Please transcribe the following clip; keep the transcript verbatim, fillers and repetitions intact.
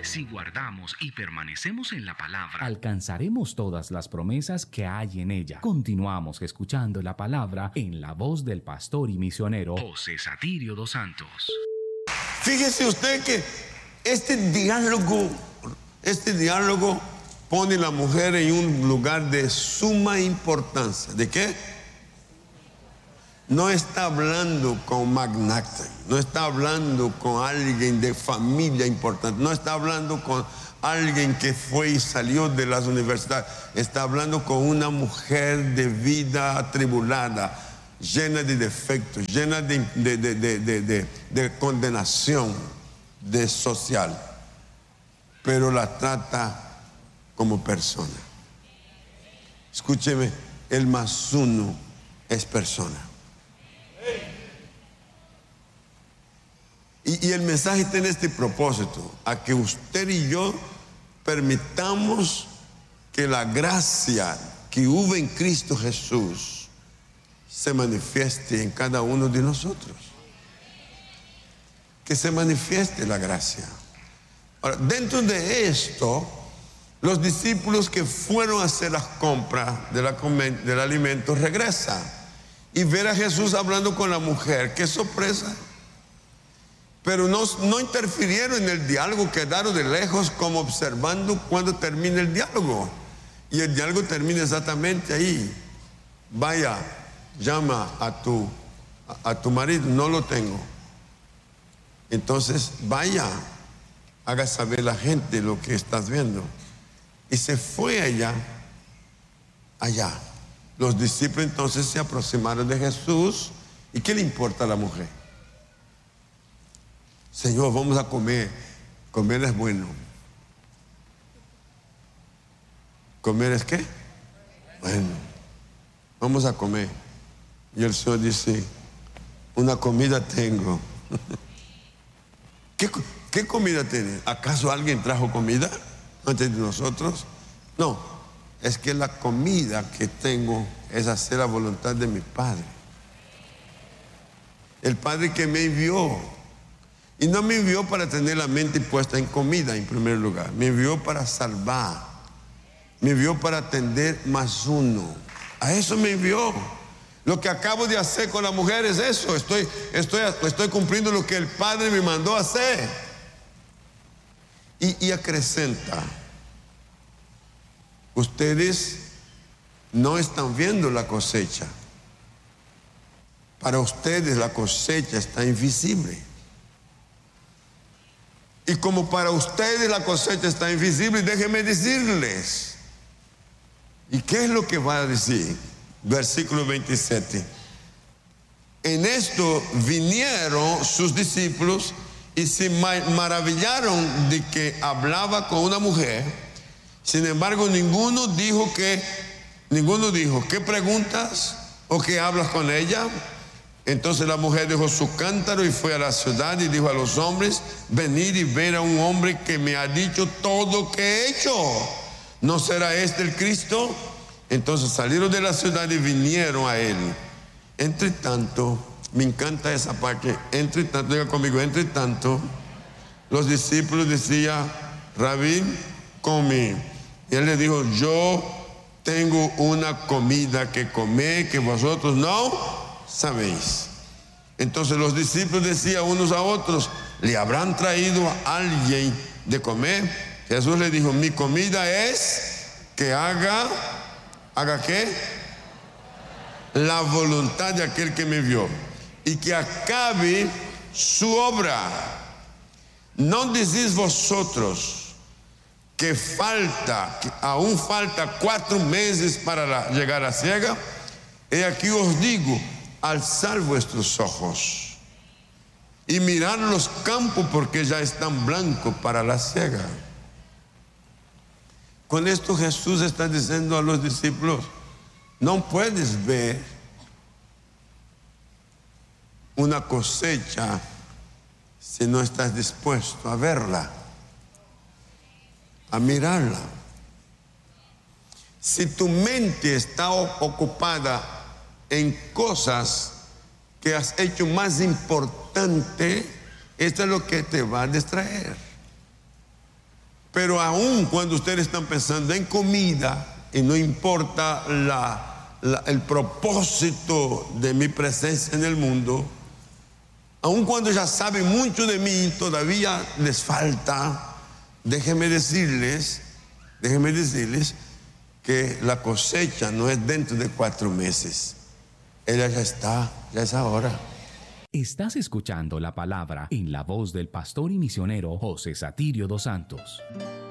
Si guardamos y permanecemos en la palabra, alcanzaremos todas las promesas que hay en ella. Continuamos escuchando la palabra en la voz del pastor y misionero José Satirio dos Santos. Fíjese usted que este diálogo, este diálogo pone a la mujer en un lugar de suma importancia. ¿De qué? No está hablando con magnate, no está hablando con alguien de familia importante, no está hablando con alguien que fue y salió de las universidades, está hablando con una mujer de vida atribulada, llena de defectos, llena de, de, de, de, de, de, de condenación de social, pero la trata como persona. Escúcheme, el más uno es persona. Y, y el mensaje tiene este propósito, a que usted y yo permitamos que la gracia que hubo en Cristo Jesús se manifieste en cada uno de nosotros. Que se manifieste la gracia. Ahora, dentro de esto, los discípulos que fueron a hacer las compras de la, del alimento regresan y ver a Jesús hablando con la mujer. ¡Qué sorpresa! Pero no, no interfirieron en el diálogo, quedaron de lejos como observando cuando termina el diálogo. Y el diálogo termina exactamente ahí. Vaya, llama a tu, a, a tu marido, no lo tengo. Entonces, vaya, haga saber a la gente lo que estás viendo. Y se fue allá, allá. Los discípulos entonces se aproximaron de Jesús. ¿Y qué le importa a la mujer? Señor, vamos a comer. Comer es bueno. ¿Comer es qué? Bueno, vamos a comer. Y el Señor dice, una comida tengo. ¿Qué, qué comida tiene? ¿Acaso alguien trajo comida antes de nosotros? No, es que la comida que tengo es hacer la voluntad de mi Padre. El Padre que me envió. Y no me envió para tener la mente puesta en comida en primer lugar. Me envió para salvar. Me envió para atender más uno. A eso me envió. Lo que acabo de hacer con la mujer es eso. Estoy, estoy, estoy cumpliendo lo que el Padre me mandó a hacer. Y, y acrecenta. Ustedes no están viendo la cosecha. Para ustedes la cosecha está invisible. Y como para ustedes la cosecha está invisible, déjenme decirles. ¿Y qué es lo que va a decir? Versículo veintisiete. En esto vinieron sus discípulos y se maravillaron de que hablaba con una mujer. Sin embargo, ninguno dijo que, ninguno dijo, ¿qué preguntas o qué hablas con ella? Entonces la mujer dejó su cántaro y fue a la ciudad y dijo a los hombres, venid y ver a un hombre que me ha dicho todo lo que he hecho. ¿No será este el Cristo? Entonces salieron de la ciudad y vinieron a él. Entre tanto, me encanta esa parte, entre tanto, diga conmigo, entre tanto, los discípulos decían, Rabí, come. Y él le dijo, yo tengo una comida que comer que vosotros no sabéis. Entonces los discípulos decían unos a otros, ¿le habrán traído a alguien de comer? Jesús le dijo, mi comida es que haga, ¿haga qué? La voluntad de aquel que me envió y que acabe su obra. ¿No decís vosotros que falta, que aún falta cuatro meses para la, llegar a ciega? He aquí os digo, alzad vuestros ojos y mirad los campos porque ya están blancos para la siega. Con esto Jesús está diciendo a los discípulos, no puedes ver una cosecha si no estás dispuesto a verla, a mirarla. Si tu mente está ocupada en cosas que has hecho más importante, esto es lo que te va a distraer. Pero aún cuando ustedes están pensando en comida y no importa la, la, el propósito de mi presencia en el mundo, aun cuando ya saben mucho de mí, todavía les falta. Déjenme decirles, déjenme decirles que la cosecha no es dentro de cuatro meses. Ella ya está, ya es ahora. Estás escuchando la palabra en la voz del pastor y misionero José Satirio dos Santos.